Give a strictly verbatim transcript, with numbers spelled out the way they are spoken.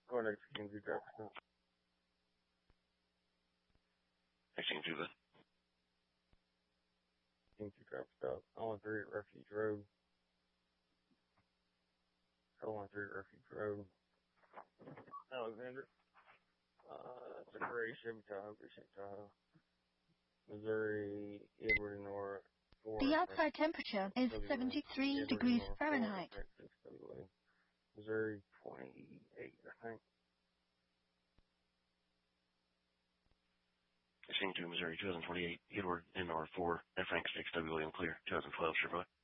Going next to Kinsey Driver Stop. sixteen two, good. Kinsey Driver Stop. oh one three at Refuge Road. oh one three at Refuge Road. Alexander. Uh, it's a gray Chevy Tahoe, gray Chevy Tahoe. Missouri, Edward Nora. The outside temperature is seventy-three degrees Fahrenheit. Missouri, twenty-eight, I think. sixteen two, Missouri, two thousand twenty-eight, Edward N R four, F Frank six W William Clear, twenty twelve Chevrolet.